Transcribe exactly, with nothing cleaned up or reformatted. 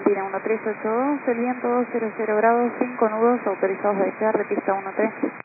Argentina uno tres ocho dos, el viento cero cero grados, cinco nudos autorizados a desear de pista uno tres.